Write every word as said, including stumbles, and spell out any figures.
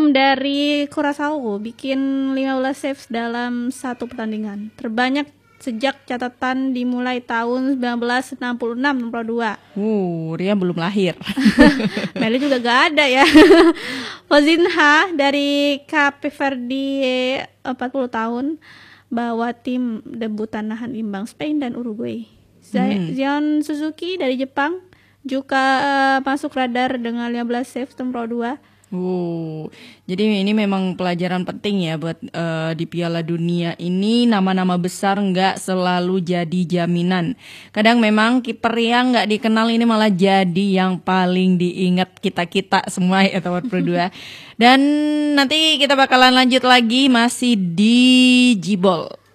tim dari Curaçao bikin lima belas saves dalam satu pertandingan. Terbanyak sejak catatan dimulai tahun sembilan belas enam puluh enam enam puluh dua. Uh, Ria belum lahir. Meli juga gak ada ya. Fozinha dari Cape Verde empat puluh tahun bawa tim debutan nahan imbang Spain dan Uruguay. Hmm. Zion Suzuki dari Jepang juga uh, masuk radar dengan lima belas save nomor dua. Uh, jadi ini memang pelajaran penting ya buat uh, di Piala Dunia ini, nama-nama besar nggak selalu jadi jaminan. Kadang memang kiper yang nggak dikenal ini malah jadi yang paling diingat kita-kita semua ya Sobat Pro dua. Dan nanti kita bakalan lanjut lagi masih di Jibol.